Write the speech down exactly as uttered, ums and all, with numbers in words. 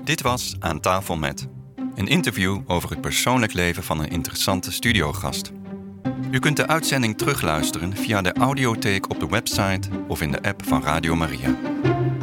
Dit was Aan tafel met. Een interview over het persoonlijk leven van een interessante studiogast. U kunt de uitzending terugluisteren via de audiotheek op de website of in de app van Radio Maria.